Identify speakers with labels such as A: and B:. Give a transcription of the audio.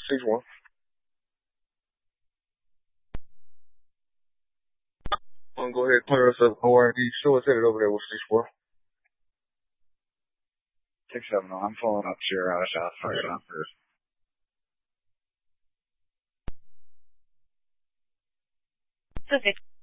A: stage 1. Go ahead, clear us up. ORD. Show us headed over there with stage 4.
B: 670, I'm pulling up to your shot first.
C: Perfect.